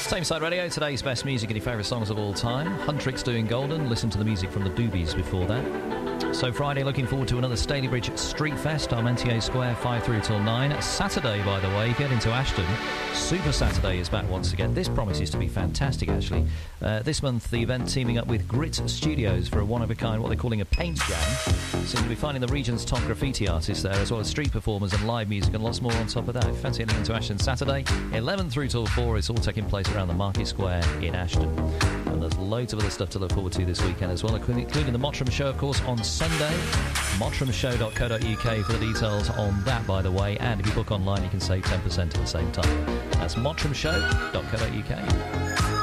Tameside Radio, today's best music and your favourite songs of all time. Huntrix doing Golden. Listen to the music from the Doobies before that. So Friday, looking forward to another Stalybridge Street Fest, Armentier Square, 5 through till 9. Saturday, by the way, get into Ashton. Super Saturday is back once again. This promises to be fantastic, actually. This month, the event teaming up with Grit Studios for a one-of-a-kind, what they're calling a paint jam. Seem to be finding the region's top graffiti artists there, as well as street performers and live music and lots more on top of that. Fancy heading into Ashton Saturday, 11 through till 4. It's all taking place around the Market Square in Ashton. And there's loads of other stuff to look forward to this weekend as well, including the Mottram Show, of course, on Sunday. mottramshow.co.uk for the details on that, by the way. And if you book online, you can save 10% at the same time. That's mottramshow.co.uk.